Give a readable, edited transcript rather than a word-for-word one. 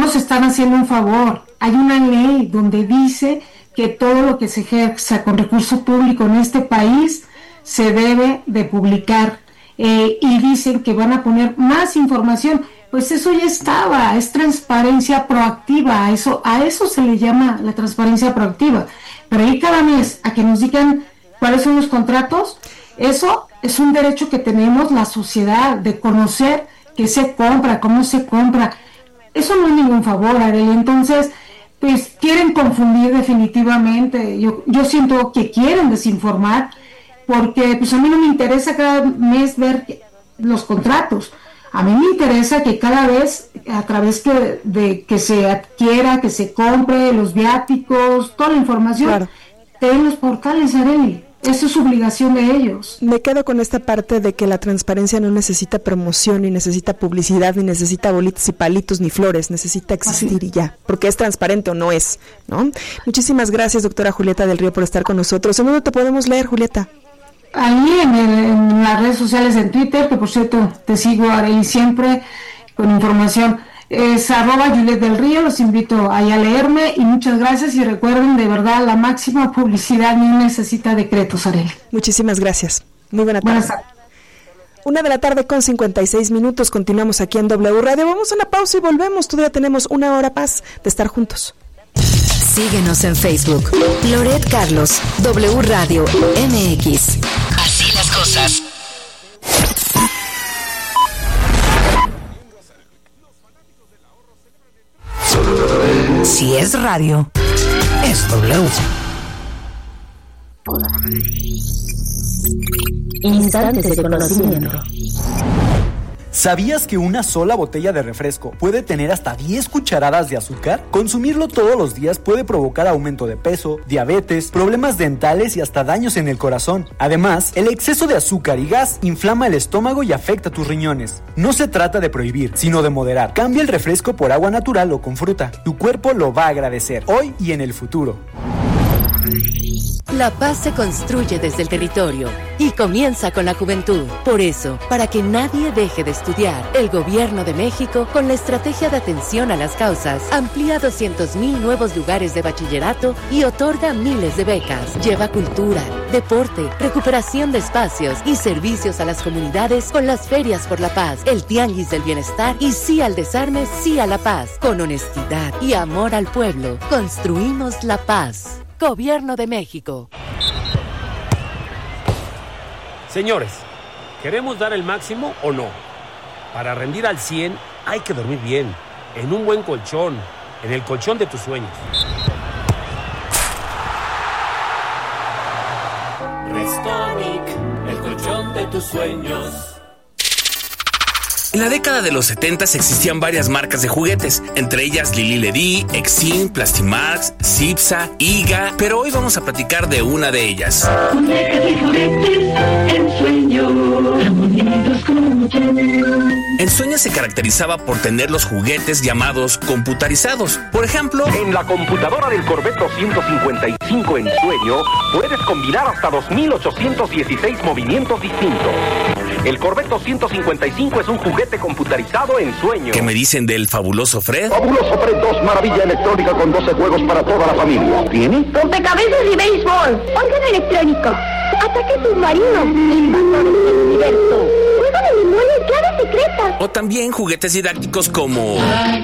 nos están haciendo un favor. Hay una ley donde dice que todo lo que se ejerza con recurso público en este país se debe de publicar, y dicen que van a poner más información. Pues eso ya estaba, es transparencia proactiva, a eso se le llama la transparencia proactiva. Pero ahí cada mes a que nos digan cuáles son los contratos, eso es un derecho que tenemos la sociedad de conocer qué se compra, cómo se compra. Eso no es ningún favor, Arely. Entonces, pues quieren confundir definitivamente. Yo siento que quieren desinformar, porque pues a mí no me interesa cada mes ver los contratos. A mí me interesa que cada vez, a través de que se adquiera, que se compre, los viáticos, toda la información, claro, en los portales, Arely. Eso es obligación de ellos. Me quedo con esta parte de que la transparencia no necesita promoción, ni necesita publicidad, ni necesita bolitas y palitos, ni flores, necesita existir y ya, porque es transparente o no es, ¿no? Muchísimas gracias, doctora Julieta del Río, por estar con nosotros. ¿En dónde te podemos leer, Julieta? Ahí en las redes sociales, en Twitter, que por cierto te sigo, Arely, siempre con información. Es @Juliet del Río, los invito ahí a leerme y muchas gracias, y recuerden, de verdad, la máxima publicidad no necesita decretos, Arely. Muchísimas gracias. Muy buena tarde. Buenas tardes. 1:56 p.m, continuamos aquí en W Radio. Vamos a una pausa y volvemos, todavía tenemos una hora más de estar juntos. Síguenos en Facebook, Loret Carlos, W Radio MX. Así las cosas. Si es radio, es W. Instantes de conocimiento. ¿Sabías que una sola botella de refresco puede tener hasta 10 cucharadas de azúcar? Consumirlo todos los días puede provocar aumento de peso, diabetes, problemas dentales y hasta daños en el corazón. Además, el exceso de azúcar y gas inflama el estómago y afecta tus riñones. No se trata de prohibir, sino de moderar. Cambia el refresco por agua natural o con fruta. Tu cuerpo lo va a agradecer, hoy y en el futuro. La paz se construye desde el territorio y comienza con la juventud. Por eso, para que nadie deje de estudiar, el Gobierno de México, con la estrategia de atención a las causas, amplía 200,000 nuevos lugares de bachillerato y otorga miles de becas. Lleva cultura, deporte, recuperación de espacios y servicios a las comunidades con las ferias por la paz, el tianguis del bienestar y sí al desarme, sí a la paz. Con honestidad y amor al pueblo, construimos la paz. Gobierno de México. Señores, ¿queremos dar el máximo o no? Para rendir al 100 hay que dormir bien, en un buen colchón, en el colchón de tus sueños. Restonic, el colchón de tus sueños. En la década de los 70 existían varias marcas de juguetes, entre ellas Lili Ledy, Exim, Plastimax, Cipsa, Iga, pero hoy vamos a platicar de una de ellas. Muñecas y juguetes, Ensueño, bonitos como Ensueño se caracterizaba por tener los juguetes llamados computarizados. Por ejemplo, en la computadora del Corvette 255 Ensueño puedes combinar hasta 2,816 movimientos distintos. El Corvette 255 es un juguete computarizado Ensueño. ¿Qué me dicen del fabuloso Fred? Fabuloso Fred 2, maravilla electrónica con 12 juegos para toda la familia. ¿Tiene? Rompecabezas y béisbol. Órgano electrónico. Ataque submarino. Invasores del universo. Juego de memoria y claves secretas. O también juguetes didácticos como